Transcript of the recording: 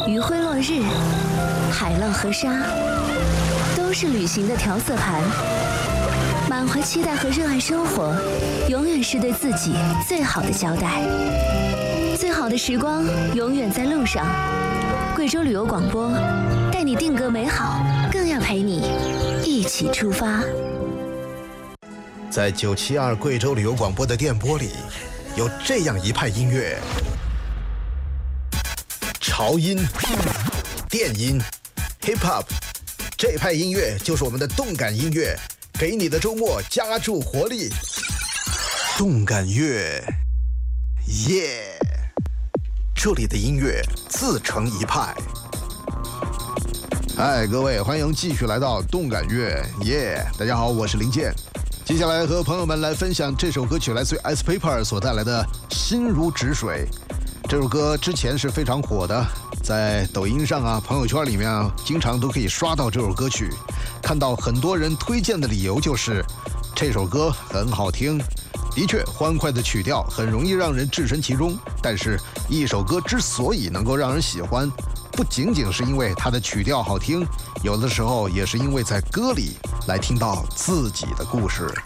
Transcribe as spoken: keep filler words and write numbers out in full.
余晖落日，海浪和沙，都是旅行的调色盘。满怀期待和热爱生活，永远是对自己最好的交代。最好的时光永远在路上。贵州旅游广播，带你定格美好，更要陪你一起出发。 在九七二贵州旅游广播的电波里，有这样一派音乐：潮音、电音、hip hop， 这派音乐就是我们的动感音乐，给你的周末加注活力。动感乐，耶！这里的音乐自成一派。嗨，各位，欢迎继续来到动感乐，耶！大家好，我是林健。接下来和朋友们来分享这首歌曲，来自于 Ice Paper 所带来的《心如止水》。这首歌之前是非常火的，在抖音上啊、朋友圈里面啊，经常都可以刷到这首歌曲。看到很多人推荐的理由就是这首歌很好听。的确，欢快的曲调很容易让人置身其中，但是一首歌之所以能够让人喜欢，不仅仅是因为它的曲调好听，有的时候也是因为在歌里来听到自己的故事。